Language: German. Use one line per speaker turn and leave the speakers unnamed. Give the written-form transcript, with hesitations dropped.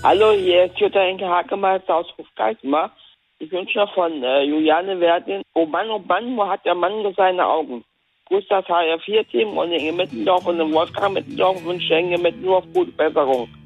Hallo, hier ist Jutta Enke Hakemeister aus Hofgeismar. Ich wünsche noch von Juliane Werdin. Oh Mann, wo hat der Mann nur seine Augen? Grüß das HR4-Team und Inge Mittendorf und den Wolfgang Mittendorf und wünsche Inge Mittendorf gute Besserung.